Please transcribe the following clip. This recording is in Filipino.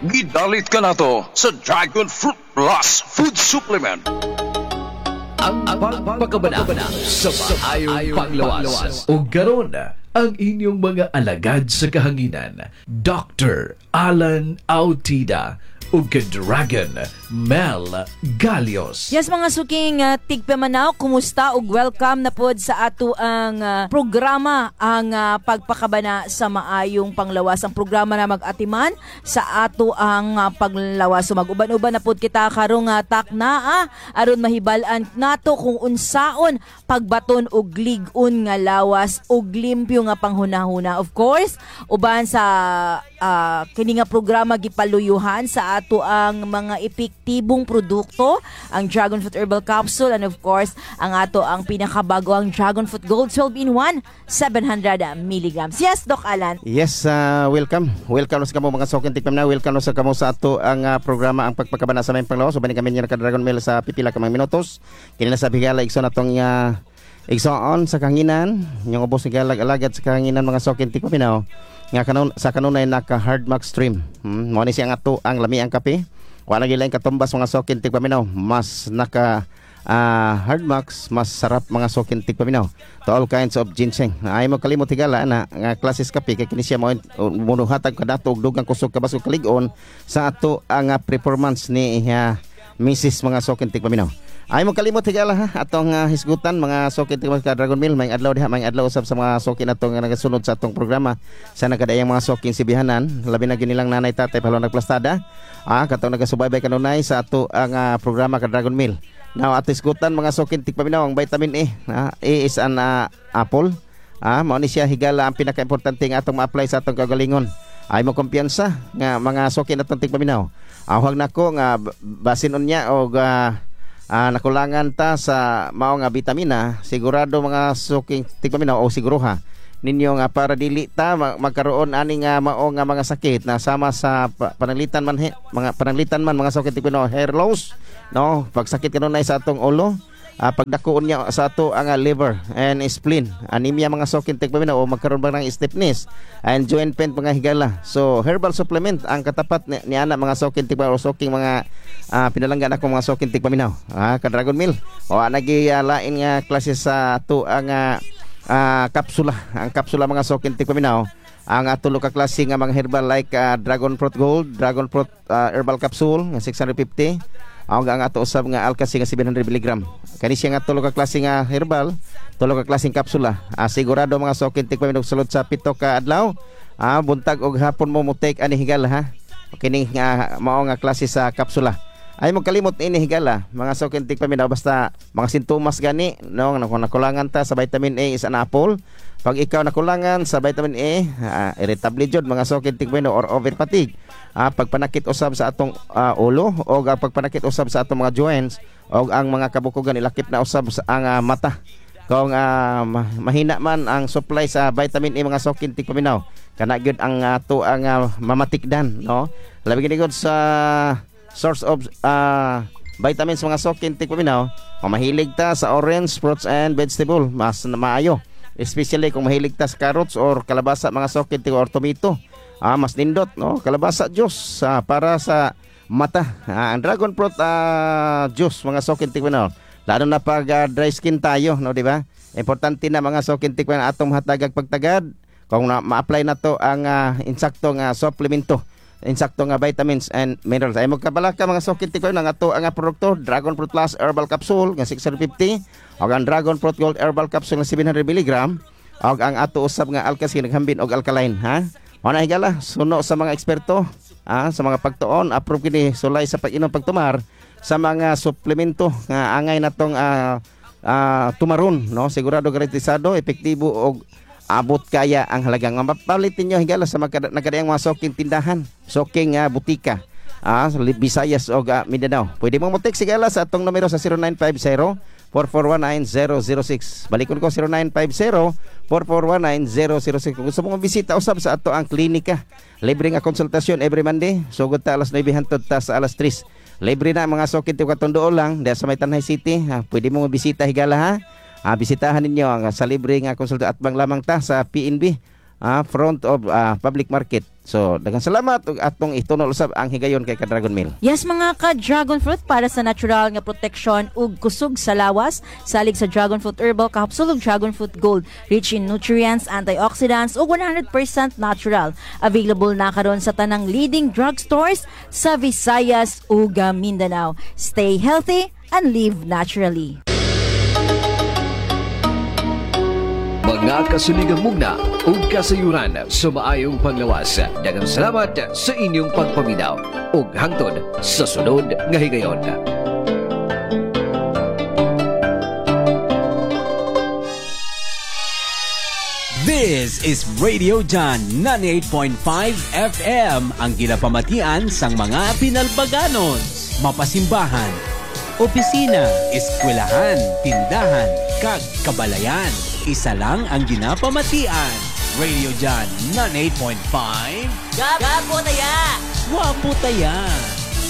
Gidalit ka na to sa Dragon Fruit Plus Food Supplement. Ang pagpakabana sa maayong panglawas. O garon ang inyong mga alagad sa kahanginan, Dr. Alan Autida o Dragon Mel Galios. Yes, mga suking tigpamanaw, kumusta ug welcome na pod sa ato ang programa, ang pagpakabana sa maayong panglawas. Ang programa na mag-atiman sa ato ang panglawas. So mag-uban-uban na pod kita karong takna aron mahibalan nato kung unsaon pagbaton og lig-on nga lawas og limpyo nga panghunahuna. Of course, uban sa kini nga programa gipaluyuhan sa ato ang mga epektibong produkto, ang Dragon Fruit Herbal Capsule, and of course, ang ato ang pinakabago ang Dragon Fruit Gold 12-in-1, 700 milligrams. Yes, Doc Alan. Yes, welcome. Welcome sa kamo mga sokin tikpam na. Welcome sa kamo sa ato ang programa ang pagpakabana sa mayong panglawas. So bani kami niya ka Dragon Mel sa pipila ka mga minutos. Kini na sa bigala igsoon atong igsoon sa kanginan, yung ubos nga alagad sa kanginan mga sokin tikpam na. Nga sa kanunay naka hard max stream. Mo ni siya ato ang lami ang kape. Wala gilain katumbas mga sokin tigpaminaw. Mas naka hard max, mas sarap mga sokin tigpaminaw. To all kinds of ginseng. Ay mo kalimot higala na nga klases kape kay kini siya mo munuhatag kadato og dugang kusog kabas kalig-on sa ato ang performance ni Mrs. mga sokin tigpaminaw. Ay mo kalimot higala atong hisgutan mga sokin tigpaminaw ka Dragon Mill. May adlaw diha, may adlaw usab sa mga sokin atong nagasunod sa atong programa sa nagadayang mga sokin sibihanan, labi na ginilang nanay tatay palong nagplastada. Katong nagasubaybay kanunay sa ato ang programa ka Dragon Mill. Now at hisgutan mga sokin tigpaminaw ang vitamin A. A is an apple. Mao ni siya higala ang pinaka-importante nga atong ma-apply sa atong kagalingon. Ay mo kumpiyansa nga mga sokin atong tigpaminaw. Huwag nako nga basin unya og nakulangan ta sa mao nga bitamina, sigurado mga suking tigpaminaw o siguruha ninyo nga para dili ta magkaroon ani nga mao nga mga sakit na sama sa pananglitan man mga suking tigpaminaw, hair loss, no, pagsakit kanunay sa atong ulo, pagdakuon niya sa ato ang liver and spleen, anemia mga sokin tigpaminaw o magkaroon ba ng stiffness and joint pain mga higala. So herbal supplement ang katapat ni ana mga sokin tigpaminaw o soking mga pinalanggan ako mga sokin tigpaminaw ka Dragon Mill o lain nga klase sa ato ang kapsula. Ang kapsula mga sokin tigpaminaw ang tulo ka klase nga mga herbal like Dragon Fruit Gold, Dragon Fruit Herbal Capsule nga 650. Ang ato usab nga Alka-C nga 700 mg. Kani siya nga tulo ka klase nga herbal, tulo ka klaseng kapsula. Sigurado mga sokin tigpaminaw sulod sa 7 ka adlaw. Buntag og hapon mo take ani higala kini nga mao nga klase sa kapsula. Ay mo kalimot ini higala mga sokin tigpaminaw basta mga sintomas gani no nakulangan ta sa vitamin A is an apple. Pag ikaw nakulangan sa vitamin A, irritable jud mga sokin tigpaminaw or over fatigue. Pagpanakit usab sa atong ulo o pagpanakit usab sa atong mga joints o ang mga kabukugan ilakip na usab sa ang mata. Kung mahina man ang supply sa vitamin A mga sokin tigpaminaw, kana gyud ang ato ang mamatikdan, no? Labi gid sa source of vitamins mga sokin tigpaminaw, kung mahilig ta sa orange fruits and vegetable, mas maayo. Especially kung mahilig ta sa carrots or kalabasa mga sokin tig or tomato. Mas nindot, no? Kalabasa juice para sa mata. Ang dragon fruit juice mga sokin tigpaminaw. Lalo na pag dry skin tayo, no, di ba? Importante na mga sokin tigpaminaw atong hatagag pagtagad kung ma-apply na to ang insaktong suplemento, insaktong vitamins and minerals. Ay magkabalaka mga sokin tigpaminaw nga to ang produkto Dragon Fruit Plus Herbal Capsule nga 650 o ang Dragon Fruit Gold Herbal Capsule nga 700 mg o ang ato usab nga Alka-C naghambin og alkaline, Ona higala suno sa mga eksperto sa mga pagtuon approve kini sulay sa pag-inom pagtumar sa mga suplemento nga angay natong tumaron, no, sigurado garantisado epektibo og abot kaya ang halagang mapalitin nyo higala sa nagkadayang mga soking tindahan, soking butika Visayas o Mindanao. Pwede mo text higala sa atong numero sa 0950-4419-006. Balikon ko 0950-4419-006. Kung gusto mong bisita usab sa ato ang klinika, libre nga konsultasyon every Monday, sugod ta alas 9 hangtod ta sa alas 3. Libre na mga sokin tiyo katong doon lang dahil sa may Tanay City. Pwede mo bisita higala bisitahan ninyo sa libre nga konsulta at bang lamang ta sa PNB front of public market So, daghang salamat ug atong itunol usab ang higayon kay ka-Dragon Meal. Yes, mga ka-dragon fruit, para sa natural nga protection ug kusog sa lawas, salig sa dragon fruit herbal capsule ug dragon fruit gold, rich in nutrients, antioxidants ug 100% natural. Available na karon sa tanang leading drugstores sa Visayas ug Mindanao. Stay healthy and live naturally. Mga kasuligang mugna ug kasayuran sa maayong panglawas. Daghang salamat sa inyong pagpaminaw ug hangtod sa sunod nga higayon. This is Radio John 98.5 FM, ang ginapamatian sang mga pinalbaganon, mapasimbahan, opisina, eskwelahan, tindahan, kag kabalayan. Isa lang ang ginapamatian. Radio John 98.5. Gapo taya! Wapo taya!